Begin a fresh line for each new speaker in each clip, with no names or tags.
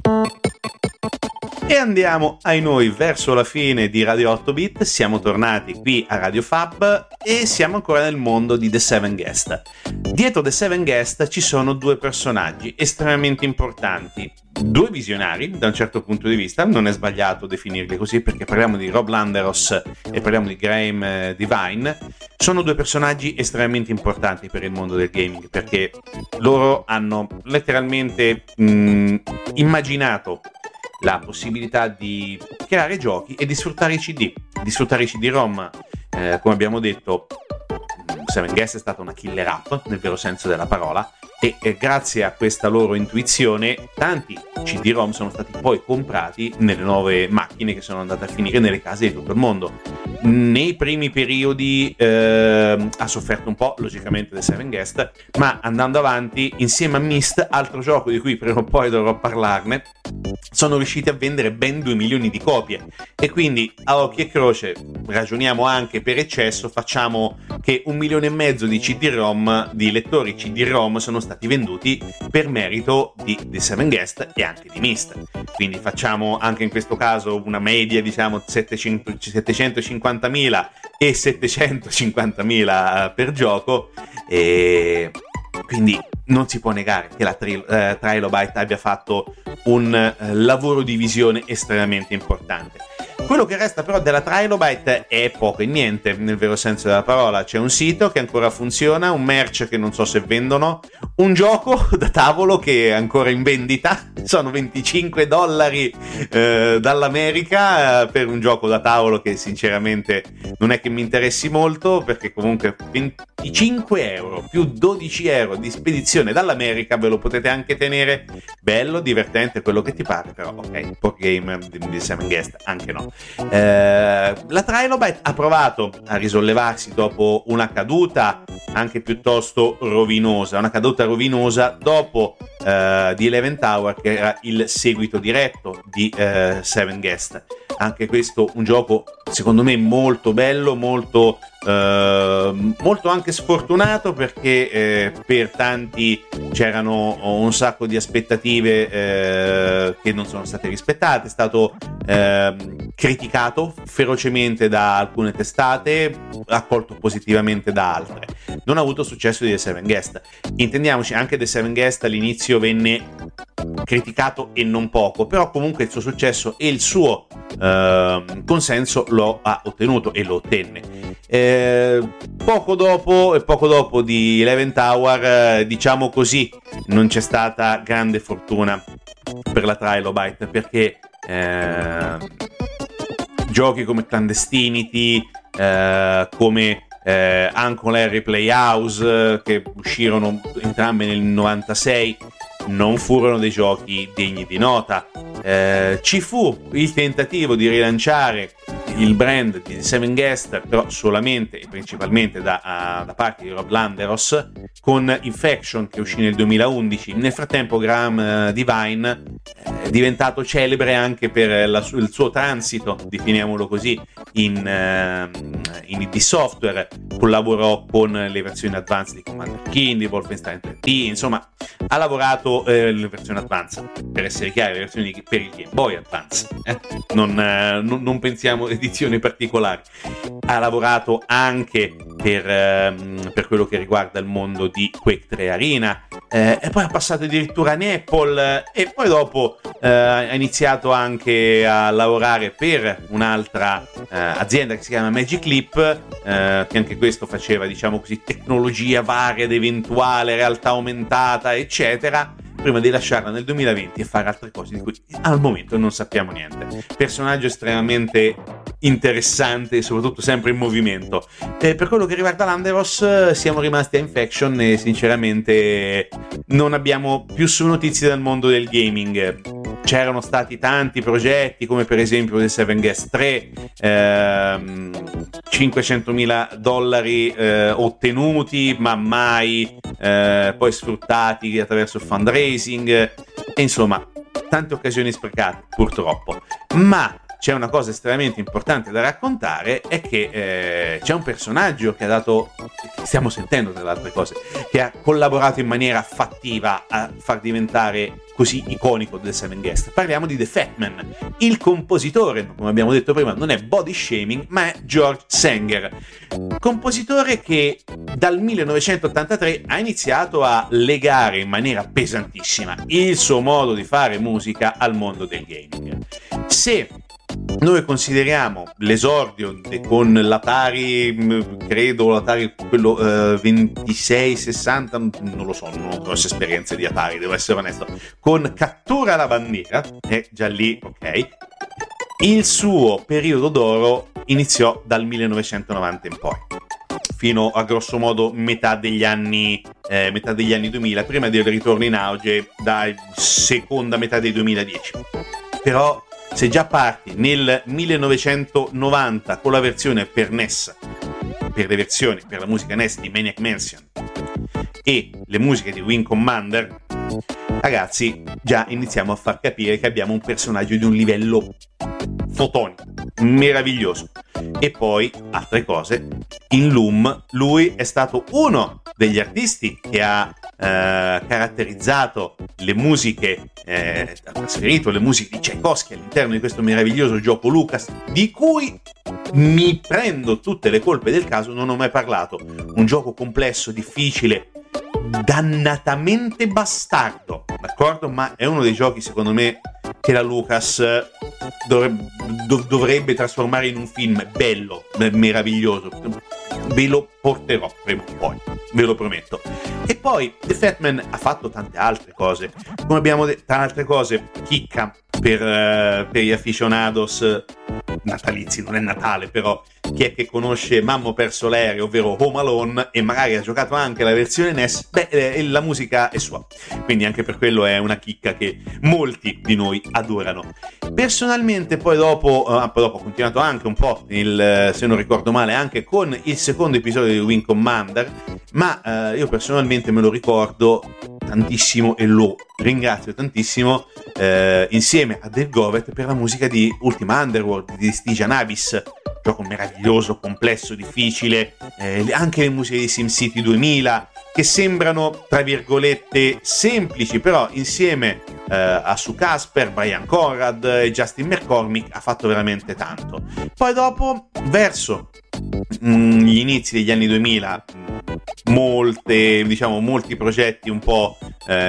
E andiamo ai noi verso la fine di Radio 8 Bit, siamo tornati qui a Radio Fab e siamo ancora nel mondo di The Seven Guest. Dietro The Seven Guest ci sono due personaggi estremamente importanti, due visionari da un certo punto di vista, non è sbagliato definirli così perché parliamo di Rob Landeros e parliamo di Graham Devine. Sono due personaggi estremamente importanti per il mondo del gaming perché loro hanno letteralmente immaginato la possibilità di creare giochi e di sfruttare i CD-ROM. Come abbiamo detto, Seven Guest è stata una killer app nel vero senso della parola e grazie a questa loro intuizione tanti CD-ROM sono stati poi comprati nelle nuove macchine che sono andate a finire nelle case di tutto il mondo. Nei primi periodi ha sofferto un po' logicamente The Seven Guest, ma andando avanti insieme a Myst, altro gioco di cui prima o poi dovrò parlarne, sono riusciti a vendere ben 2 milioni di copie e quindi a occhio e croce ragioniamo anche per eccesso, facciamo che 1,5 milioni di CD-ROM, di lettori CD-ROM sono stati venduti per merito di The Seven Guest e anche di Myst, quindi facciamo anche in questo caso una media, diciamo 750.000 e 750.000 per gioco, e quindi non si può negare che la Trilobyte abbia fatto un lavoro di visione estremamente importante. Quello che resta però della Trilobyte è poco e niente, nel vero senso della parola. C'è un sito che ancora funziona, un merch che non so se vendono, un gioco da tavolo che è ancora in vendita, sono $25 dall'America per un gioco da tavolo che sinceramente non è che mi interessi molto, perché comunque 25 euro più 12 euro di spedizione dall'America ve lo potete anche tenere, bello, divertente, quello che ti pare, però ok, board game di Seven Guest anche no. La Trilobyte ha provato a risollevarsi dopo una caduta anche piuttosto rovinosa, dopo di Eleven Tower, che era il seguito diretto di Seven Guest. Anche questo un gioco secondo me molto bello, molto anche sfortunato, perché per tanti c'erano un sacco di aspettative che non sono state rispettate, è stato criticato ferocemente da alcune testate, accolto positivamente da altre, non ha avuto successo di The Seven Guest. Intendiamoci, anche The Seven Guest all'inizio venne criticato e non poco, però comunque il suo successo e il suo consenso lo ha ottenuto e lo ottenne. Poco dopo di Eleven Tower, diciamo così, non c'è stata grande fortuna per la Trilobyte, perché giochi come Clandestinity, come Uncle Harry Playhouse, che uscirono entrambe nel 96, non furono dei giochi degni di nota. Ci fu il tentativo di rilanciare il brand di Seven Guest, però solamente e principalmente da parte di Rob Landeros, con Infection, che uscì nel 2011. Nel frattempo Graham Devine è diventato celebre anche per il suo transito, definiamolo così, in id Software. Collaborò con le versioni advanced di Commander Keen, di Wolfenstein 3D, insomma ha lavorato le versioni advanced, per essere chiari, le versioni per il Game Boy Advance, non pensiamo edizioni particolari. Ha lavorato anche per quello che riguarda il mondo di Quake 3 Arena, e poi ha passato addirittura in Apple, e poi dopo ha iniziato anche a lavorare per un'altra azienda che si chiama Magic Leap, che anche questo faceva, diciamo così, tecnologia varia ed eventuale, realtà aumentata, eccetera, prima di lasciarla nel 2020 e fare altre cose di cui al momento non sappiamo niente. Personaggio estremamente interessante e soprattutto sempre in movimento. Per quello che riguarda Landeros, siamo rimasti a Infection e sinceramente non abbiamo più su notizie dal mondo del gaming. C'erano stati tanti progetti, come per esempio The Seven Guest 3, $500.000 ottenuti ma mai poi sfruttati attraverso il fundraising, e insomma tante occasioni sprecate purtroppo. Ma c'è una cosa estremamente importante da raccontare, è che c'è un personaggio che stiamo sentendo tra le altre cose, che ha collaborato in maniera fattiva a far diventare così iconico The Seven Guests. Parliamo di The Fat Man. Il compositore, come abbiamo detto prima, non è Body Shaming, ma è George Sanger, compositore che dal 1983 ha iniziato a legare in maniera pesantissima il suo modo di fare musica al mondo del gaming. Se noi consideriamo l'esordio con l'Atari, credo l'Atari quello 2660, non lo so, non ho grosse esperienze di Atari, devo essere onesto, con Cattura la bandiera, già lì, ok, il suo periodo d'oro iniziò dal 1990 in poi, fino a grosso modo metà degli anni 2000, prima del ritorno in auge da seconda metà dei 2010. Però se già parti nel 1990 con la versione per NES, per la musica NES di Maniac Mansion e le musiche di Wing Commander, ragazzi, già iniziamo a far capire che abbiamo un personaggio di un livello fotonico, meraviglioso. E poi, altre cose, in Loom lui è stato uno degli artisti che ha caratterizzato le musiche, ha trasferito le musiche di Tchaikovsky all'interno di questo meraviglioso gioco Lucas, di cui mi prendo tutte le colpe del caso, non ho mai parlato. Un gioco complesso, difficile, dannatamente bastardo, d'accordo? Ma è uno dei giochi, secondo me, che la Lucas dovrebbe trasformare in un film bello, meraviglioso. Ve lo porterò prima o poi, ve lo prometto. E poi The Fat Man ha fatto tante altre cose, come abbiamo detto, tra altre cose, chicca per gli aficionados natalizi, non è Natale, però chi è che conosce Mamma ho perso l'aereo, ovvero Home Alone, e magari ha giocato anche la versione NES, la musica è sua, quindi anche per quello è una chicca che molti di noi adorano. Personalmente poi dopo ho continuato anche un po', se non ricordo male, anche con il secondo episodio di Wing Commander, ma io personalmente me lo ricordo tantissimo e lo ringrazio tantissimo insieme a Dave Govett per la musica di Ultima Underworld di Stygian Abyss, gioco meraviglioso, complesso, difficile, anche le musiche di SimCity 2000 che sembrano tra virgolette semplici, però insieme a Sue Casper, Brian Conrad e Justin McCormick ha fatto veramente tanto. Poi dopo, verso gli inizi degli anni 2000, molti progetti un po'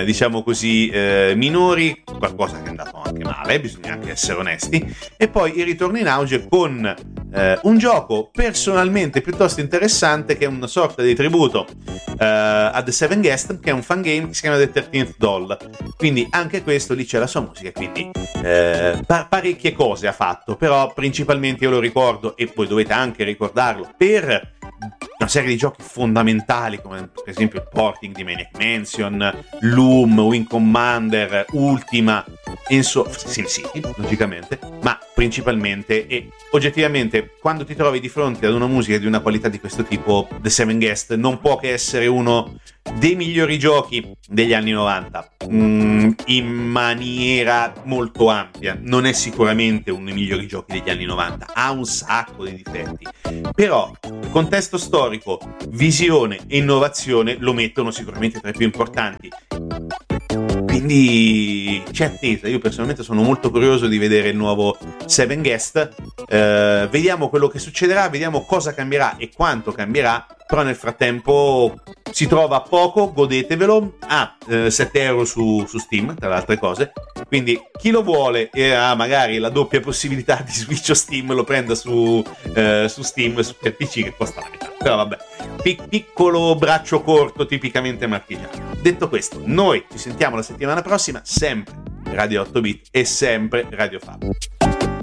minori, qualcosa che è andato anche male, bisogna anche essere onesti, e poi il ritorno in auge con un gioco personalmente piuttosto interessante che è una sorta di tributo a The Seven Guests, che è un fangame che si chiama The 13th Doll, quindi anche questo lì c'è la sua musica, quindi parecchie cose ha fatto, però principalmente io lo ricordo, e voi dovete anche ricordarlo, per una serie di giochi fondamentali come per esempio il porting di Maniac Mansion, Loom, Wing Commander, Ultima, SimCity logicamente, ma principalmente e oggettivamente quando ti trovi di fronte ad una musica di una qualità di questo tipo, The Seven Guests non può che essere uno dei migliori giochi degli anni 90 in maniera molto ampia. Non è sicuramente uno dei migliori giochi degli anni 90, ha un sacco di difetti, però contesto storico, visione e innovazione lo mettono sicuramente tra i più importanti. Quindi c'è attesa, io personalmente sono molto curioso di vedere il nuovo Seven Guests, vediamo quello che succederà, vediamo cosa cambierà e quanto cambierà, però nel frattempo si trova poco, godetevelo, 7 euro su Steam tra le altre cose, quindi chi lo vuole e ha magari la doppia possibilità di Switch o Steam lo prenda su Steam, per PC che costa la metà, però vabbè, piccolo braccio corto tipicamente marchigiano. Detto questo, noi ci sentiamo la settimana prossima, sempre Radio 8 Bit e sempre Radio Fab.